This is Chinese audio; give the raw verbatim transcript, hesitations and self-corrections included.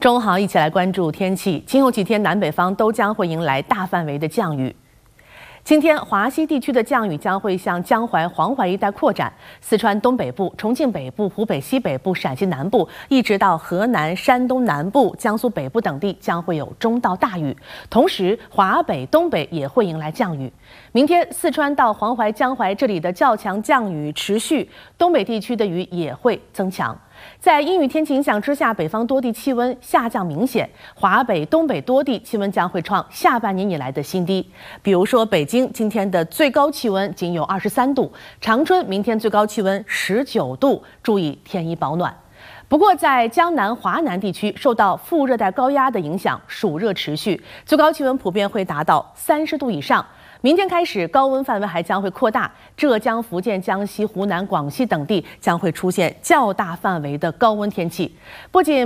中午好，一起来关注天气。今后几天，南北方都将会迎来大范围的降雨。今天，华西地区的降雨将会向江淮、黄淮一带扩展，四川东北部、重庆北部、湖北西北部、陕西南部，一直到河南、山东南部、江苏北部等地将会有中到大雨。同时，华北、东北也会迎来降雨。明天，四川到黄淮、江淮这里的较强降雨持续，东北地区的雨也会增强。 在阴雨天气影响之下，北方多地气温下降明显，华北、东北多地气温将会创下半年以来的新低。比如说，北京今天的最高气温仅有二十三度，长春明天最高气温十九度，注意添衣保暖。不过，在江南、华南地区受到副热带高压的影响，暑热持续，最高气温普遍会达到三十度以上。 明天开始，高温范围还将会扩大，浙江、福建、江西、湖南、广西等地将会出现较大范围的高温天气。不仅